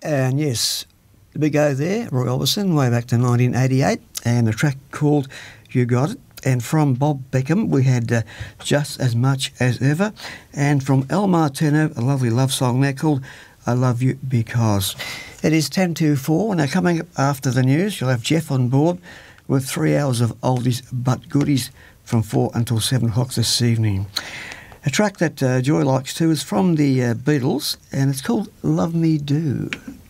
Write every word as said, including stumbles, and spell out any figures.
And yes, the big O there, Roy Orbison, way back to nineteen eighty-eight, and a track called You Got It. And from Bob Beckham, we had uh, Just As Much As Ever. And from El Martino, a lovely love song there called I Love You Because. It is ten to four. Now, coming up after the news, you'll have Jeff on board with three hours of oldies but goodies from four until seven o'clock this evening. A track that uh, Joy likes too is from the uh, Beatles, and it's called Love Me Do.